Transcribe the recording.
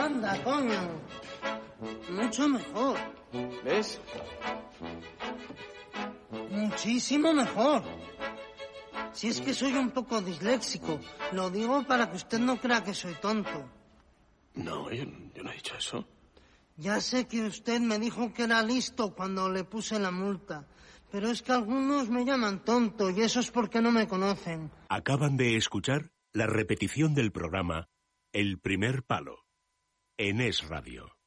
Anda, coño. Mucho mejor. ¿Ves? Muchísimo mejor. Si es que soy un poco disléxico, lo digo para que usted no crea que soy tonto. No, yo no he dicho eso. Ya sé que usted me dijo que era listo cuando le puse la multa, pero es que algunos me llaman tonto y eso es porque no me conocen. Acaban de escuchar la repetición del programa El primer palo en Es Radio.